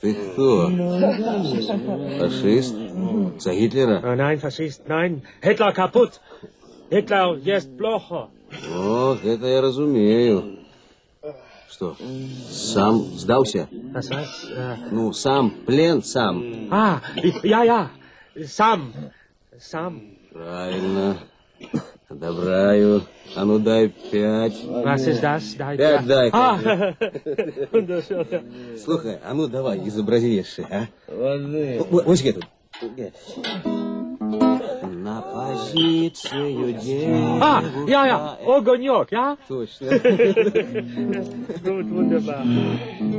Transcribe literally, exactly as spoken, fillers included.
Ты кто? Фашист? За Гитлера? Oh, nein, Faschist, nein. Hitler kaputt. Hitler есть плохо. Ох, это я разумею. Что, сам сдался? Was heißt? Äh, Ну, сам, плен сам. ah, ja, ja. Sam. Sam. Правильно. Одобряю. А ну дай пять. Was ist das? Дай Пять дай. Ah, wunderschön. Слухай, а ну давай, изобрази еще, а? Воды. Вот тут. На позицию девушка. Ah, ja, ja. Огонек, ja? Точно. Gut, wunderbar.